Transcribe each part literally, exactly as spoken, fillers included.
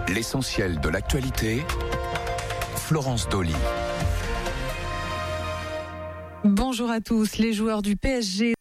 L'essentiel de l'actualité, Florence Dolly. Bonjour à tous. Les joueurs du P S G,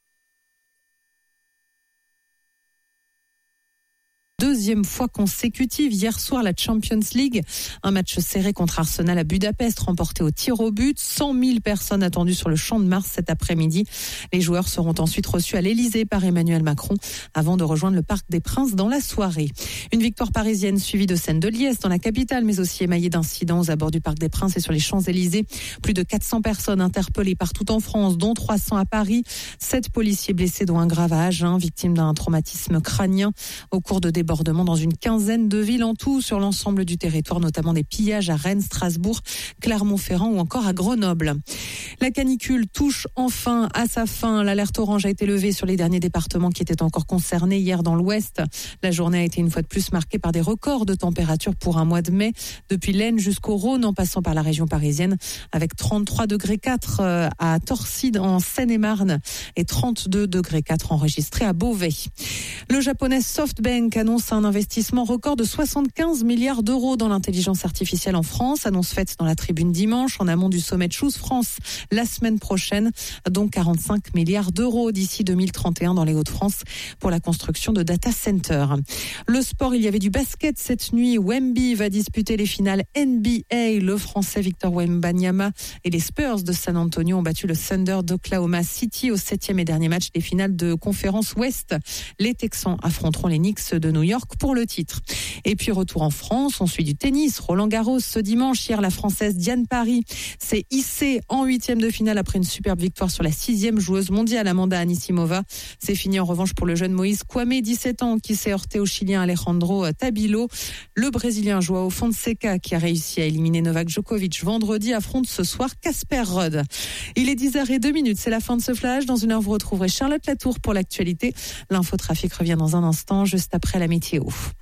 deuxième fois consécutive hier soir la Champions League, un match serré contre Arsenal à Budapest, remporté au tir au but. cent mille personnes attendues sur le Champ de Mars cet après-midi. Les joueurs seront ensuite reçus à l'Elysée par Emmanuel Macron avant de rejoindre le Parc des Princes dans la soirée. Une victoire parisienne suivie de scènes de liesse dans la capitale, mais aussi émaillée d'incidents aux abords du Parc des Princes et sur les Champs-Élysées. Plus de quatre cents personnes interpellées partout en France, dont trois cents à Paris. Sept policiers blessés, dont un grave à Agen, victime d'un traumatisme crânien au cours de débordements dans une quinzaine de villes en tout sur l'ensemble du territoire, notamment des pillages à Rennes, Strasbourg, Clermont-Ferrand ou encore à Grenoble. La canicule touche enfin à sa fin. L'alerte orange a été levée sur les derniers départements qui étaient encore concernés hier dans l'Ouest. La journée a été une fois de plus marquée par des records de température pour un mois de mai, depuis l'Aisne jusqu'au Rhône en passant par la région parisienne, avec trente-trois degrés quatre à Torcy en Seine-et-Marne et trente-deux degrés quatre enregistrés à Beauvais. Le japonais SoftBank annonce un investissement record de soixante-quinze milliards d'euros dans l'intelligence artificielle en France. Annonce faite dans la Tribune dimanche en amont du sommet de Choose France la semaine prochaine, dont quarante-cinq milliards d'euros d'ici deux mille trente et un dans les Hauts-de-France pour la construction de data centers. Le sport, il y avait du basket cette nuit. Wemby va disputer les finales N B A. Le Français Victor Wembanyama et les Spurs de San Antonio ont battu le Thunder d'Oklahoma City au septième et dernier match des finales de conférence Ouest. Les Texans affronteront les Knicks de New York pour le titre. Et puis retour en France, on suit du tennis. Roland Garros ce dimanche. Hier, la Française Diane Parry s'est hissée en huitième de finale après une superbe victoire sur la sixième joueuse mondiale Amanda Anisimova. C'est fini en revanche pour le jeune Moïse Kwame, dix-sept ans, qui s'est heurté au Chilien Alejandro Tabilo. Le Brésilien João Fonseca, qui a réussi à éliminer Novak Djokovic vendredi, affronte ce soir Casper Ruud. Il est dix heures zéro deux, c'est la fin de ce flash. Dans une heure, vous retrouverez Charlotte Latour pour l'actualité. L'infotrafic revient dans un instant, juste après la météo.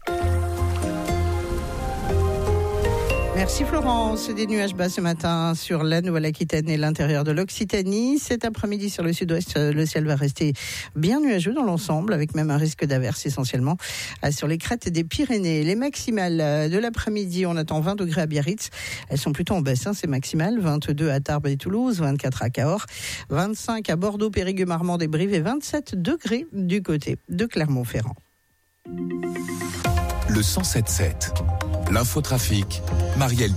Merci Florence. Des nuages bas ce matin sur la Nouvelle-Aquitaine et l'intérieur de l'Occitanie. Cet après-midi sur le sud-ouest, le ciel va rester bien nuageux dans l'ensemble, avec même un risque d'averse essentiellement sur les crêtes des Pyrénées. Les maximales de l'après-midi, on attend vingt degrés à Biarritz. Elles sont plutôt en baisse, hein, ces maximales. vingt-deux à Tarbes et Toulouse, vingt-quatre à Cahors, vingt-cinq à Bordeaux, Périgueux, Marmande et Brive et vingt-sept degrés du côté de Clermont-Ferrand. Le cent sept sept, l'infotrafic, Marielle